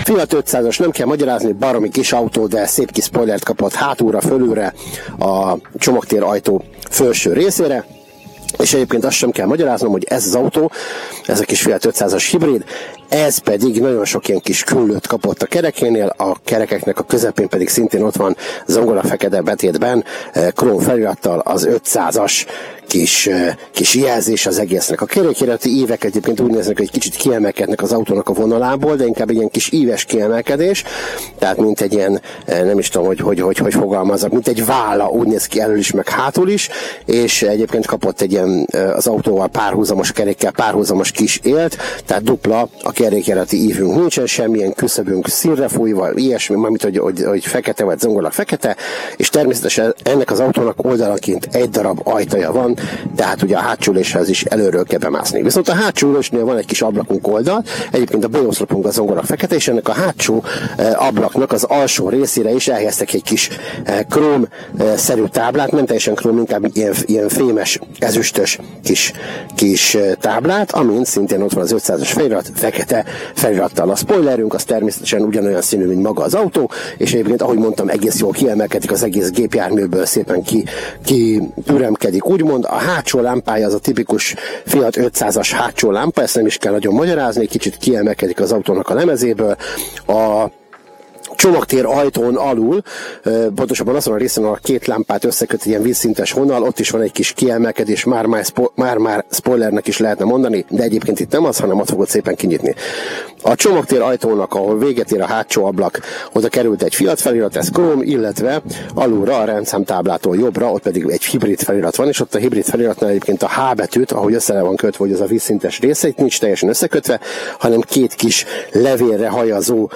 Fiat 500-as, nem kell magyarázni, baromi kis autó, de szép kis spoilert kapott hátulra, fölülre, a csomagtér ajtó felső részére. És egyébként azt sem kell magyaráznom, hogy ez az autó, ez a kis Fiat 500-as hibrid, ez pedig nagyon sok ilyen kis küllőt kapott a kerekénél, a kerekeknek a közepén pedig szintén ott van zongora fekete betétben, króm felirattal az 500-as kis jelzés az egésznek. A kerékirati ívek egyébként úgy néznek, hogy kicsit kiemelkednek az autónak a vonalából, de inkább egy ilyen kis íves kiemelkedés, tehát mint egy ilyen, nem is tudom, hogy fogalmazzak, mint egy válla, úgy néz ki elől is, meg hátul is, és egyébként kapott egy ilyen az autóval párhuzamos kerékkel párhuzamos kis élt, tehát dupla a kerékirati ívünk, nincsen semmilyen küszöbünk színre fújva, ilyesmi, mármint, hogy fekete vagy zongorak fekete, és természetesen ennek az autónak oldalanként egy darab ajtaja van, tehát ugye a hátsó üléshez is előről kell bemászni. Viszont a hátsó ülésnél van egy kis ablakunk oldal, egyébként a beoszlopunk a zongorak fekete, és ennek a hátsó ablaknak az alsó részére is elhelyeztek egy kis króm-szerű táblát, nem teljesen króm, inkább ilyen fémes, ezüstös kis táblát, amin szintén ott van az 500-as felirat, fekete felirattal. A spoilerünk az természetesen ugyanolyan színű, mint maga az autó, és egyébként, ahogy mondtam, egész jól kiemelkedik az egész gépjárműből, szépen türemkedik, úgymond. A hátsó lámpája az a tipikus Fiat 500-as hátsó lámpa, ezt nem is kell nagyon magyarázni, kicsit kiemelkedik az autónak a lemezéből. A csomagtér ajtón alul, pontosabban azon a részen, a két lámpát összeköt egy ilyen vízszintes vonal, ott is van egy kis kiemelkedés, már spoilernek is lehetne mondani, de egyébként itt nem az, hanem ott fogod szépen kinyitni. A csomagtér ajtónak, ahol véget ér a hátsó ablak, oda került egy Fiat felirat, ez króm, illetve alulra a rendszámtáblától jobbra, ott pedig egy hibrid felirat van, és ott a hibrid feliratnál egyébként a H betűt, ahogy össze van kötve, hogy az a vízszintes része, itt nincs teljesen összekötve, hanem két kis levélre hajazó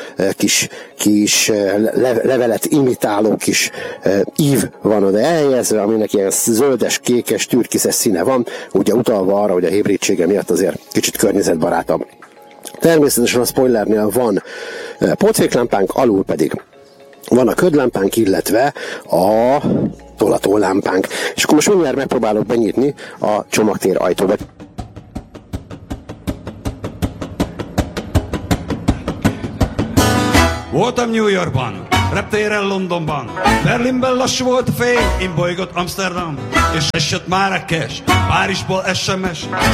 kis levelet imitáló kis ív van oda elhelyezve, aminek ilyen zöldes, kékes, türkiszes színe van, ugye utalva arra, hogy a hibridsége miatt azért kicsit környezetbarátabb. Természetesen a spoilernél van pótféklámpánk, alul pedig van a ködlámpánk, illetve a tolatólámpánk. És akkor most mindjárt megpróbálok benyitni a csomagtér ajtóba. Voltam New Yorkban, reptéren Londonban, Berlinben lassú volt a fény, én bolygott Amsterdam, és esett Marrakes, Párizsból SMS,